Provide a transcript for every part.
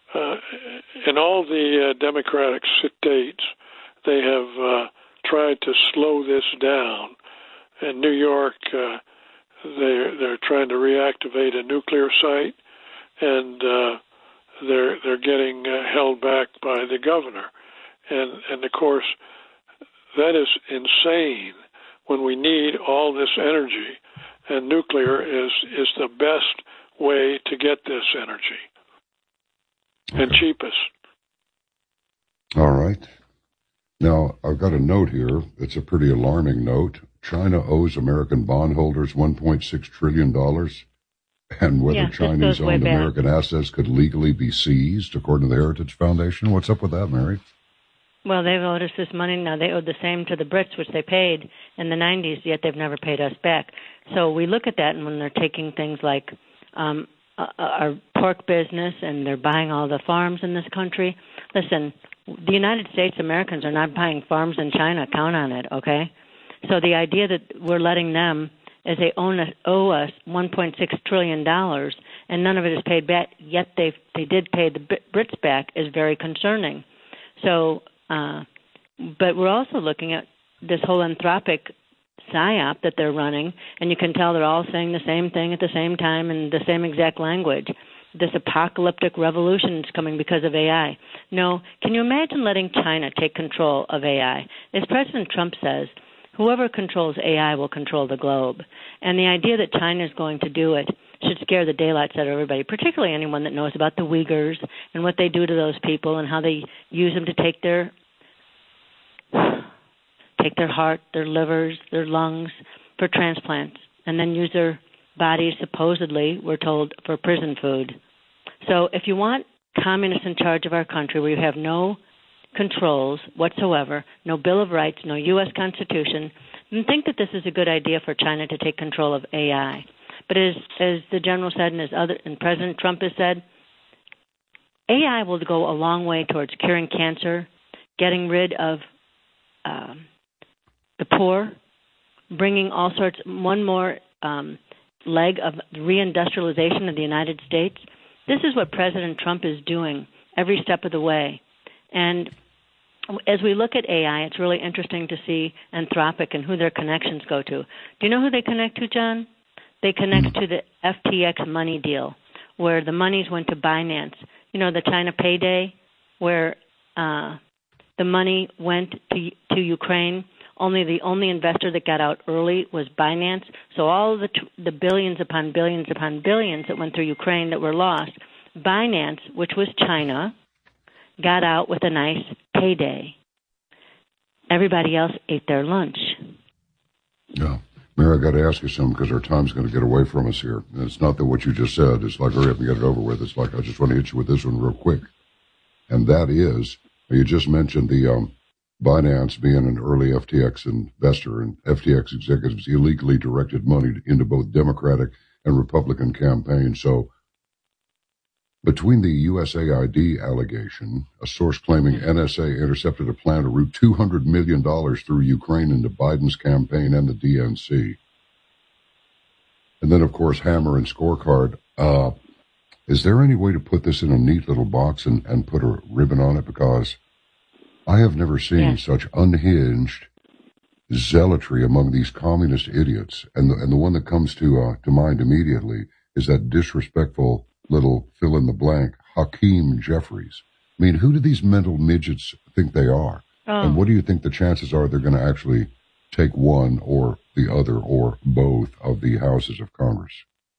uh, in all the Democratic states, they have tried to slow this down. In New York, they're trying to reactivate a nuclear site, and they're getting held back by the governor, and of course that is insane when we need all this energy, and nuclear is the best way to get this energy and cheapest. All right. Now, I've got a note here. It's a pretty alarming note. China owes American bondholders $1.6 trillion, and whether Chinese-owned American assets could legally be seized, according to the Heritage Foundation. What's up with that, Mary? Well, they've owed us this money now. They owed the same to the Brits, which they paid in the 90s, yet they've never paid us back. So we look at that, and when they're taking things like our pork business and they're buying all the farms in this country, listen, the United States Americans are not buying farms in China. Count on it, okay? So the idea that we're letting them, as they owe us $1.6 trillion, and none of it is paid back, yet they did pay the Brits back, is very concerning. So, but we're also looking at this whole Anthropic psyop that they're running, and you can tell they're all saying the same thing at the same time in the same exact language. This apocalyptic revolution is coming because of AI. No, can you imagine letting China take control of AI? As President Trump says, whoever controls AI will control the globe. And the idea that China is going to do it should scare the daylights out of everybody, particularly anyone that knows about the Uyghurs and what they do to those people and how they use them to take their heart, their livers, their lungs for transplants, and then use their bodies, supposedly, we're told, for prison food. So if you want communists in charge of our country where you have no controls whatsoever, no Bill of Rights, no U.S. Constitution, then think that this is a good idea for China to take control of AI. But as the General said and President Trump has said, AI will go a long way towards curing cancer, getting rid of the poor, bringing all sorts, one more leg of reindustrialization of the United States. This is what President Trump is doing every step of the way. And as we look at AI, it's really interesting to see Anthropic and who their connections go to. Do you know who they connect to, John? They connect to the FTX money deal, where the monies went to Binance. You know, the China payday, where the money went to Ukraine. The only investor that got out early was Binance. So all of the billions upon billions upon billions that went through Ukraine that were lost, Binance, which was China, got out with a nice payday. Everybody else ate their lunch. Yeah. Mary, I got to ask you something because our time's going to get away from us here. And it's not that what you just said. It's like, hurry up and get it over with. It's like, I just want to hit you with this one real quick. And that is, you just mentioned the Binance being an early FTX investor, and FTX executives illegally directed money into both Democratic and Republican campaigns. So between the USAID allegation, a source claiming NSA intercepted a plan to route $200 million through Ukraine into Biden's campaign and the DNC. And then, of course, Hammer and Scorecard. Is there any way to put this in a neat little box and put a ribbon on it? Because I have never seen such unhinged zealotry among these communist idiots. And the one that comes to mind immediately is that disrespectful little fill-in-the-blank, Hakeem Jeffries. I mean, who do these mental midgets think they are? Oh. And what do you think the chances are they're going to actually take one or the other or both of the houses of Congress?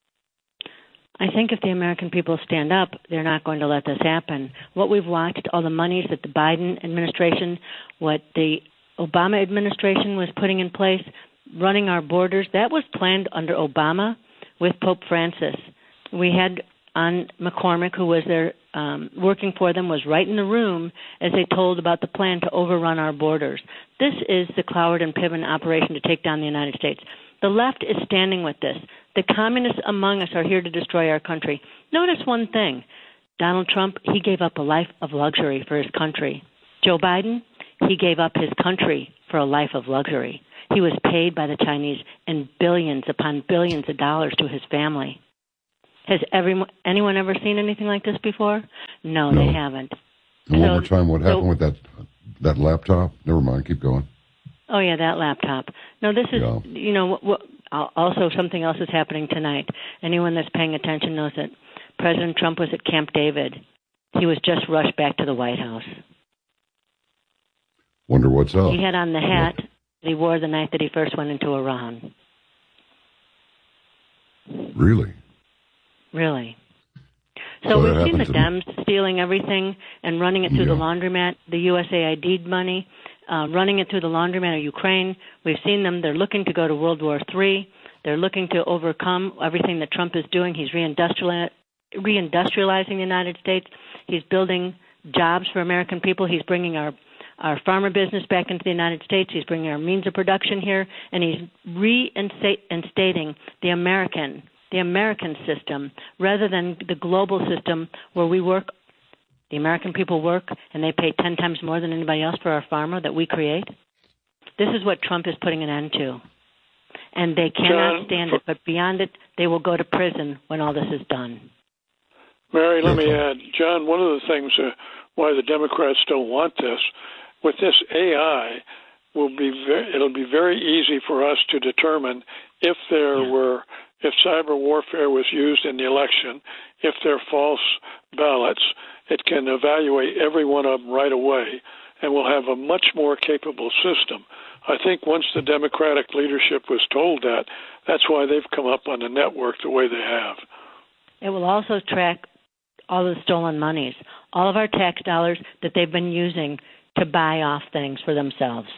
I think if the American people stand up, they're not going to let this happen. What we've watched, all the monies that the Biden administration, what the Obama administration was putting in place, running our borders, that was planned under Obama with Pope Francis. We had on McCormick, who was there working for them, was right in the room as they told about the plan to overrun our borders. This is the Cloward and Piven operation to take down the United States. The left is standing with this. The communists among us are here to destroy our country. Notice one thing. Donald Trump, he gave up a life of luxury for his country. Joe Biden, he gave up his country for a life of luxury. He was paid by the Chinese in billions upon billions of dollars to his family. Has anyone ever seen anything like this before? No, they haven't. And one more time, what happened with that laptop? Never mind, keep going. Oh, yeah, that laptop. No, this is, also something else is happening tonight. Anyone that's paying attention knows that President Trump was at Camp David. He was just rushed back to the White House. Wonder what's up. He had on the hat that he wore the night that he first went into Iran. Really? Really. So we've seen the Dems stealing everything and running it through the laundromat, the USAID money, running it through the laundromat of Ukraine. We've seen them. They're looking to go to World War III. They're looking to overcome everything that Trump is doing. He's reindustrializing the United States. He's building jobs for American people. He's bringing our farmer business back into the United States. He's bringing our means of production here, and he's reinstating the American system rather than the global system where we work. The American people work, and they pay 10 times more than anybody else for our farmer that we create. This is what Trump is putting an end to. And they cannot stand it, but beyond it, they will go to prison when all this is done. Mary, let me add, John, one of the things why the Democrats don't want this, with this AI, it'll be very easy for us to determine if if cyber warfare was used in the election, if they're false ballots. It can evaluate every one of them right away, and we'll have a much more capable system. I think once the Democratic leadership was told that, that's why they've come up on the network the way they have. It will also track all the stolen monies, all of our tax dollars that they've been using to buy off things for themselves.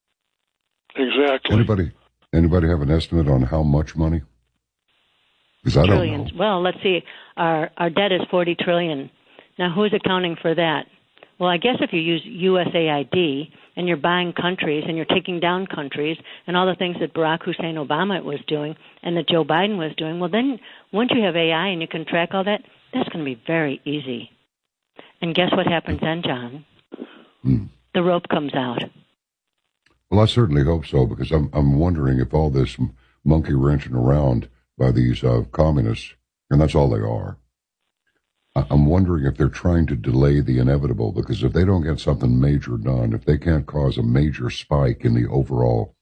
Exactly. Anybody have an estimate on how much money? Because I Trillions. don't know. Well, let's see. Our debt is $40 trillion. Now, who's accounting for that? Well, I guess if you use USAID and you're buying countries and you're taking down countries and all the things that Barack Hussein Obama was doing and that Joe Biden was doing, well, then once you have AI and you can track all that, that's going to be very easy. And guess what happens then, John? The rope comes out. Well, I certainly hope so, because I'm wondering if all this monkey wrenching around by these communists, and that's all they are, I'm wondering if they're trying to delay the inevitable, because if they don't get something major done, if they can't cause a major spike in the overall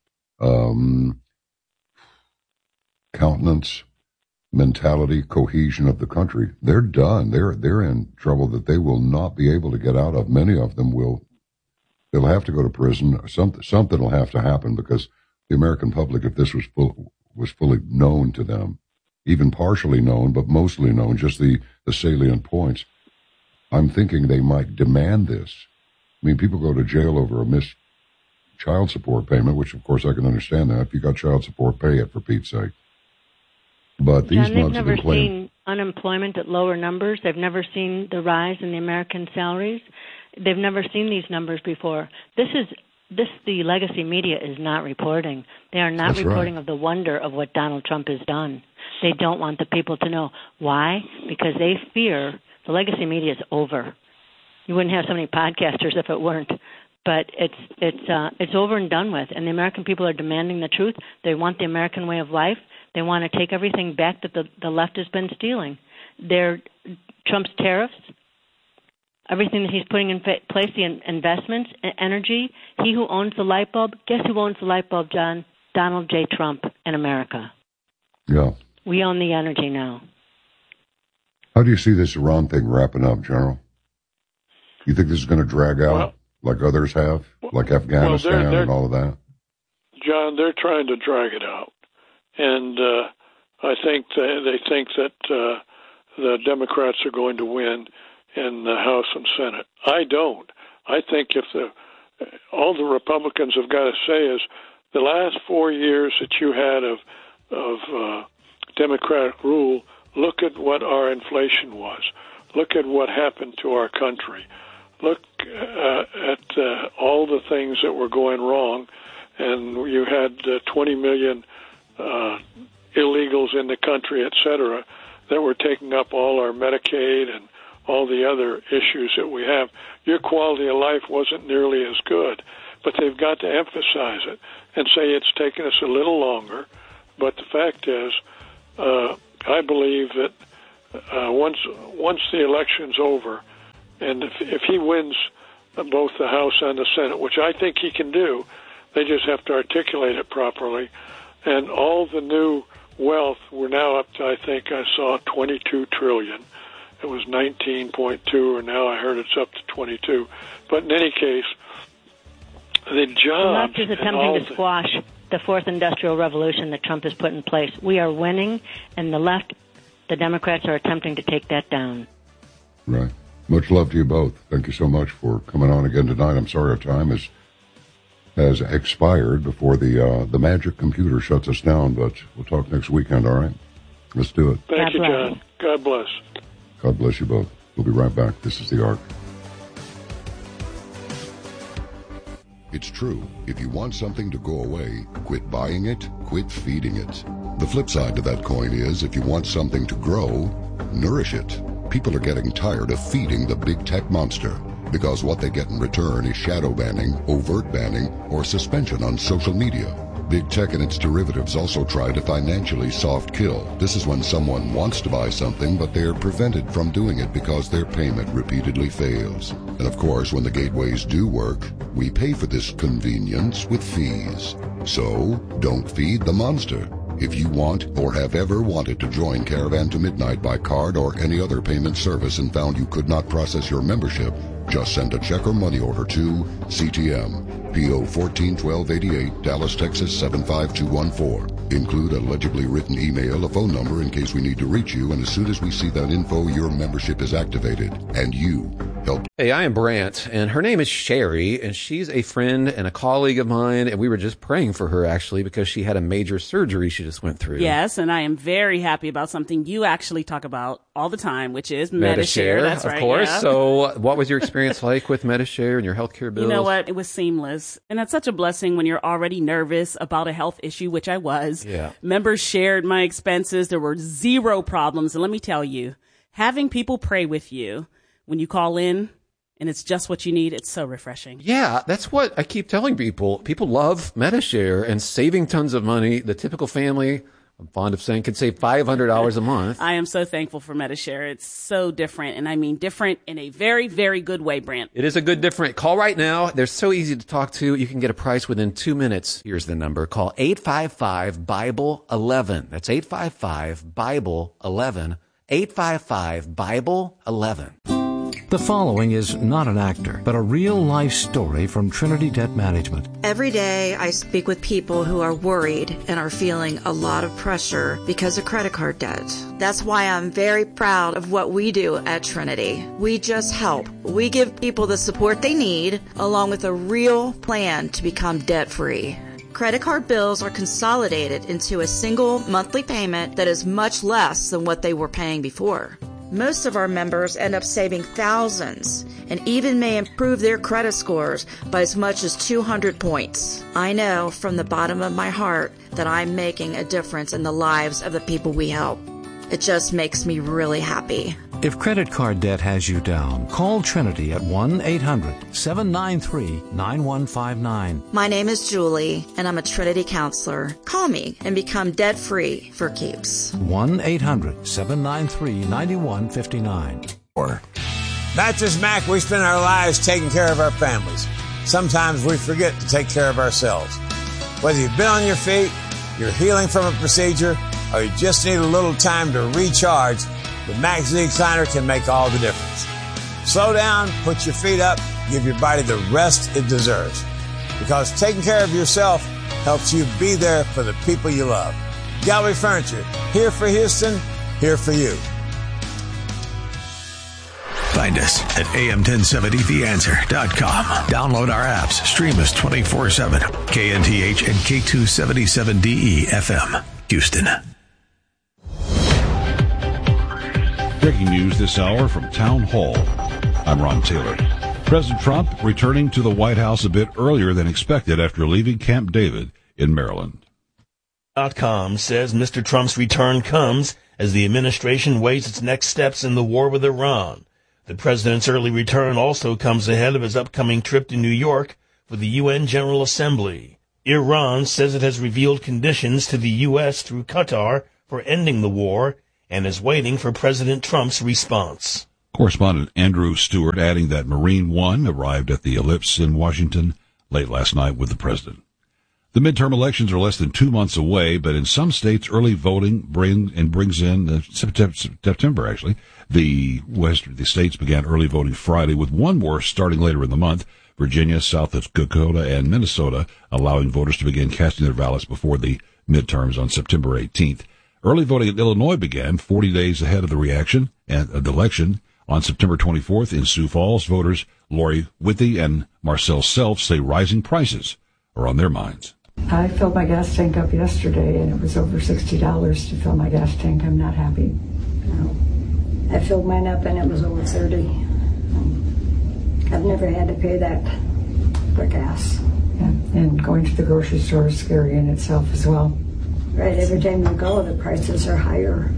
countenance, mentality, cohesion of the country, they're done. They're in trouble that they will not be able to get out of. Many of them they'll have to go to prison. Something will have to happen, because the American public, if this was fully known to them, even partially known, but mostly known, just the salient points, I'm thinking they might demand this. I mean, people go to jail over a missed child support payment, which, of course, I can understand that. If you got child support, pay it, for Pete's sake. But these they've never seen unemployment at lower numbers. They've never seen the rise in the American salaries. They've never seen these numbers before. The legacy media is not reporting. They are not reporting of the wonder of what Donald Trump has done. They don't want the people to know. Why? Because they fear the legacy media is over. You wouldn't have so many podcasters if it weren't. But it's over and done with. And the American people are demanding the truth. They want the American way of life. They want to take everything back that the left has been stealing. Trump's tariffs, everything that he's putting in place, the investments, energy. He who owns the light bulb, guess who owns the light bulb, John? Donald J. Trump in America. Yeah. We own the energy now. How do you see this Iran thing wrapping up, General? You think this is going to drag out like others have, like Afghanistan and all of that? John, they're trying to drag it out. And I think they think that the Democrats are going to win in the House and Senate. I don't. I think all the Republicans have got to say is the last 4 years that you had of Democratic rule, look at what our inflation was. Look at what happened to our country. Look at all the things that were going wrong. And you had 20 million illegals in the country, et cetera, that were taking up all our Medicaid and all the other issues that we have. Your quality of life wasn't nearly as good, but they've got to emphasize it and say it's taken us a little longer. But the fact is, I believe that once the election's over, And if he wins both the House and the Senate, which I think he can do, they just have to articulate it properly. And all the new wealth, we're now up to, I think I saw 22 trillion. It was 19.2, and now I heard it's up to 22. But in any case, the jobs... The left is attempting to squash the fourth industrial revolution that Trump has put in place. We are winning, and the left, the Democrats, are attempting to take that down. Right. Much love to you both. Thank you so much for coming on again tonight. I'm sorry our time has expired before the magic computer shuts us down, but we'll talk next weekend, all right? Let's do it. Thank you, John. God bless. God bless you both. We'll be right back. This is The Arc. It's true. If you want something to go away, quit buying it, quit feeding it. The flip side to that coin is if you want something to grow, nourish it. People are getting tired of feeding the big tech monster because what they get in return is shadow banning, overt banning, or suspension on social media. Big tech and its derivatives also try to financially soft kill. This is when someone wants to buy something, but they are prevented from doing it because their payment repeatedly fails. And of course, when the gateways do work, we pay for this convenience with fees. So, don't feed the monster. If you want or have ever wanted to join Caravan to Midnight by card or any other payment service and found you could not process your membership, just send a check or money order to CTM, P.O. 141288, Dallas, Texas 75214. Include a legibly written email, a phone number in case we need to reach you, and as soon as we see that info, your membership is activated, and you help. Hey, I am Brant, and her name is Sherry, and she's a friend and a colleague of mine, and we were just praying for her, actually, because she had a major surgery she just went through. Yes, and I am very happy about something you actually talk about all the time, which is Medi-Share. That's right, of course. Yeah. So what was your experience like with Medi-Share and your healthcare bills? You know what? It was seamless. And that's such a blessing when you're already nervous about a health issue, which I was. Yeah. Members shared my expenses. There were zero problems. And let me tell you, having people pray with you when you call in and it's just what you need, it's so refreshing. Yeah, that's what I keep telling people. People love Medi-Share and saving tons of money. The typical family, I'm fond of saying, can save $500 a month. I am so thankful for Medi-Share. It's so different, and I mean different in a very, very good way, Brant. It is a good different. Call right now. They're so easy to talk to. You can get a price within 2 minutes. Here's the number. Call 855-BIBLE-11. That's 855-BIBLE-11. 855-BIBLE-11. The following is not an actor, but a real-life story from Trinity Debt Management. Every day I speak with people who are worried and are feeling a lot of pressure because of credit card debt. That's why I'm very proud of what we do at Trinity. We just help. We give people the support they need, along with a real plan to become debt-free. Credit card bills are consolidated into a single monthly payment that is much less than what they were paying before. Most of our members end up saving thousands and even may improve their credit scores by as much as 200 points. I know from the bottom of my heart that I'm making a difference in the lives of the people we help. It just makes me really happy. If credit card debt has you down, call Trinity at 1-800-793-9159. My name is Julie, and I'm a Trinity counselor. Call me and become debt-free for keeps. 1-800-793-9159. Not just Mac, we spend our lives taking care of our families. Sometimes we forget to take care of ourselves. Whether you've been on your feet, you're healing from a procedure, or you just need a little time to recharge, the Mac Z-Recliner can make all the difference. Slow down, put your feet up, give your body the rest it deserves. Because taking care of yourself helps you be there for the people you love. Gallery Furniture, here for Houston, here for you. Find us at am1070theanswer.com. Download our apps, stream us 24/7. KNTH and K277DE FM, Houston. Breaking news this hour from Town Hall. I'm Ron Taylor. President Trump returning to the White House a bit earlier than expected after leaving Camp David in Maryland. .com says Mr. Trump's return comes as the administration weighs its next steps in the war with Iran. The president's early return also comes ahead of his upcoming trip to New York for the UN General Assembly. Iran says it has revealed conditions to the U.S. through Qatar for ending the war and is waiting for President Trump's response. Correspondent Andrew Stewart adding that Marine One arrived at the Ellipse in Washington late last night with the president. The midterm elections are less than 2 months away, but in some states, early voting brings in September, actually. The states began early voting Friday, with one more starting later in the month. Virginia, South Dakota, and Minnesota allowing voters to begin casting their ballots before the midterms on September 18th. Early voting in Illinois began 40 days ahead of the election on September 24th in Sioux Falls. Voters Lori Withy and Marcel Self say rising prices are on their minds. I filled my gas tank up yesterday, and it was over $60 to fill my gas tank. I'm not happy. No. I filled mine up, and it was over $30. I've never had to pay that for gas. Yeah. And going to the grocery store is scary in itself as well. Right, every time you go, the prices are higher.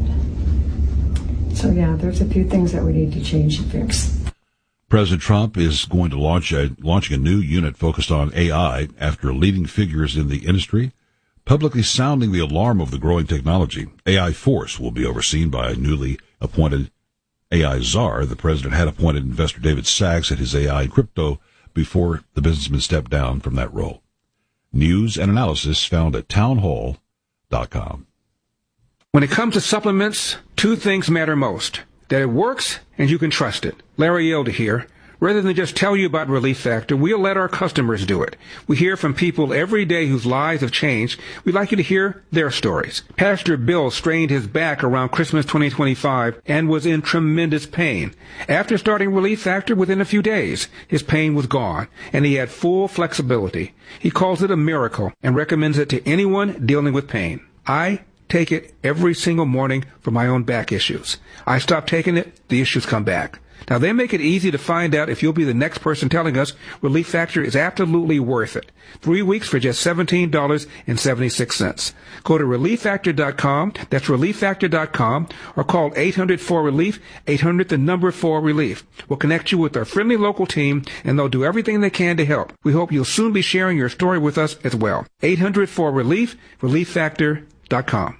So, yeah, there's a few things that we need to change and fix. President Trump is going to launching a new unit focused on AI after leading figures in the industry publicly sounding the alarm of the growing technology. AI Force will be overseen by a newly appointed AI czar. The president had appointed investor David Sachs at his AI and crypto before the businessman stepped down from that role. News and analysis found at townhall.com. When it comes to supplements, two things matter most: that it works and you can trust it. Larry Elder here. Rather than just tell you about Relief Factor, we'll let our customers do it. We hear from people every day whose lives have changed. We'd like you to hear their stories. Pastor Bill strained his back around Christmas 2025 and was in tremendous pain. After starting Relief Factor, within a few days, his pain was gone, and he had full flexibility. He calls it a miracle and recommends it to anyone dealing with pain. I take it every single morning for my own back issues. I stop taking it, the issues come back. Now, they make it easy to find out if you'll be the next person telling us Relief Factor is absolutely worth it. 3 weeks for just $17.76. Go to ReliefFactor.com, that's ReliefFactor.com, or call 800-4RELIEF, 800-4RELIEF. We'll connect you with our friendly local team, and they'll do everything they can to help. We hope you'll soon be sharing your story with us as well. 800-4RELIEF, ReliefFactor.com.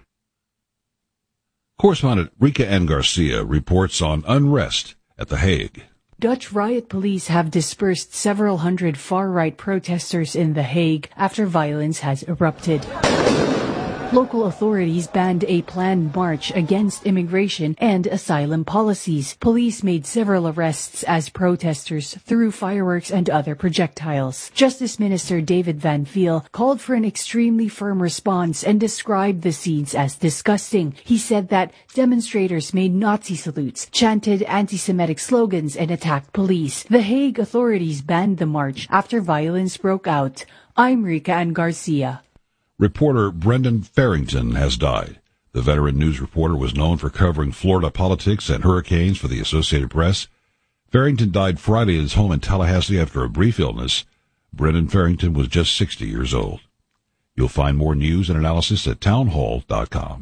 Correspondent Rika N. Garcia reports on unrest at The Hague. Dutch riot police have dispersed several hundred far-right protesters in The Hague after violence has erupted. Local authorities banned a planned march against immigration and asylum policies. Police made several arrests as protesters threw fireworks and other projectiles. Justice Minister David Van Veel called for an extremely firm response and described the scenes as disgusting. He said that demonstrators made Nazi salutes, chanted anti-Semitic slogans, and attacked police. The Hague authorities banned the march after violence broke out. I'm Rika Ann Garcia. Reporter Brendan Farrington has died. The veteran news reporter was known for covering Florida politics and hurricanes for the Associated Press. Farrington died Friday at his home in Tallahassee after a brief illness. Brendan Farrington was just 60 years old. You'll find more news and analysis at townhall.com.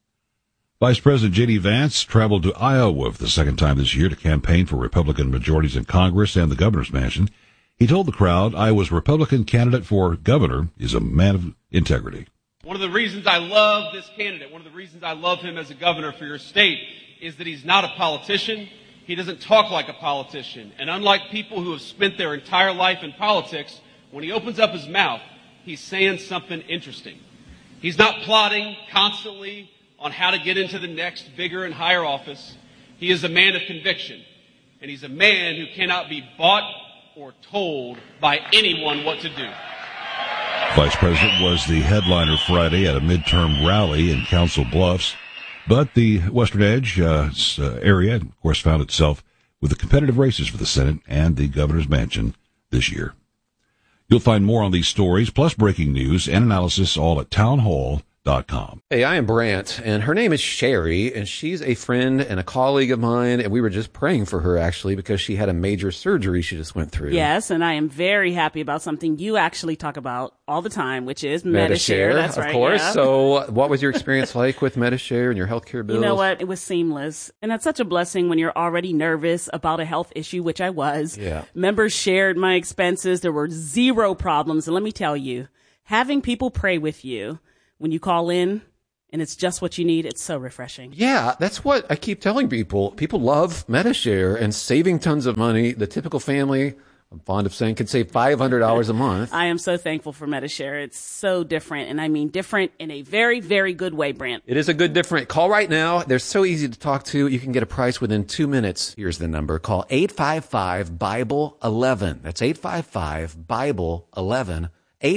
Vice President J.D. Vance traveled to Iowa for the second time this year to campaign for Republican majorities in Congress and the governor's mansion. He told the crowd Iowa's Republican candidate for governor is a man of integrity. One of the reasons I love this candidate, one of the reasons I love him as a governor for your state, is that he's not a politician. He doesn't talk like a politician. And unlike people who have spent their entire life in politics, when he opens up his mouth, he's saying something interesting. He's not plotting constantly on how to get into the next bigger and higher office. He is a man of conviction. And he's a man who cannot be bought or told by anyone what to do. Vice President was the headliner Friday at a midterm rally in Council Bluffs, but the Western Edge area, of course, found itself with the competitive races for the Senate and the governor's mansion this year. You'll find more on these stories, plus breaking news and analysis, all at townhall.com. Hey, I am Brant, and her name is Sherry, and she's a friend and a colleague of mine, and we were just praying for her, actually, because she had a major surgery she just went through. Yes, and I am very happy about something you actually talk about all the time, which is Medi-Share. That's right, of course. Yeah. So what was your experience like with Medi-Share and your healthcare bills? You know what? It was seamless. And that's such a blessing when you're already nervous about a health issue, which I was. Yeah. Members shared my expenses. There were zero problems. And let me tell you, having people pray with you when you call in, and it's just what you need. It's so refreshing. Yeah, that's what I keep telling people. People love Medi-Share and saving tons of money. The typical family, I'm fond of saying, could save $500 a month. I am so thankful for Medi-Share. It's so different, and I mean different in a very, very good way, Brant. It is a good different. Call right now. They're so easy to talk to. You can get a price within 2 minutes. Here's the number. Call 855-BIBLE-11. That's 855-BIBLE-11.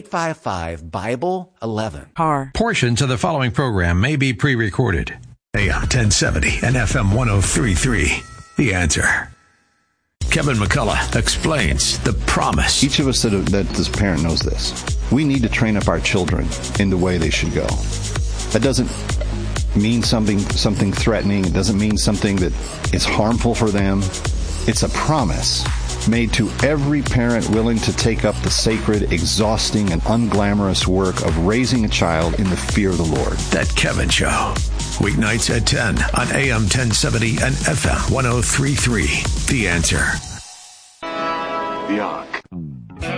855-BIBLE-11. Portions of the following program may be pre-recorded. AM 1070 and FM 103.3. The Answer. Kevin McCullough explains the promise. Each of us that as a parent knows this. We need to train up our children in the way they should go. That doesn't mean something threatening. It doesn't mean something that is harmful for them. It's a promise made to every parent willing to take up the sacred, exhausting, and unglamorous work of raising a child in the fear of the Lord. That Kevin Show. Weeknights at 10 on AM 1070 and FM 103.3. The Answer. The Ark.